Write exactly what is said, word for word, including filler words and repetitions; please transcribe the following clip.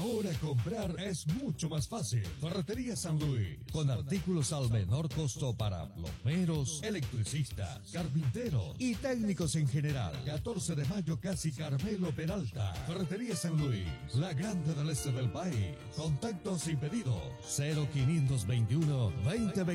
Ahora comprar es mucho más fácil. Ferretería San Luis, con artículos al menor costo para plomeros, electricistas, carpinteros y técnicos en general. catorce de mayo, casi Carmelo Peralta. Ferretería San Luis, la grande del este del país. Contactos y pedidos cero quinientos veintiuno veinte